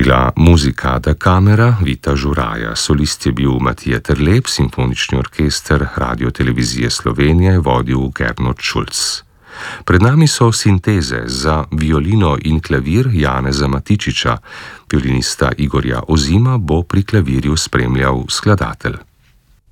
bila muzika da kamera Vita Žuraja, solist je bil Matija Terlep, simfonični orkester Radiotelevizije Slovenije je vodil Gernot Schulz. Pred nami so sinteze za violino in klavir Janeza Matičiča, violinista Igorja Ozima bo pri klavirju spremljal skladatelj.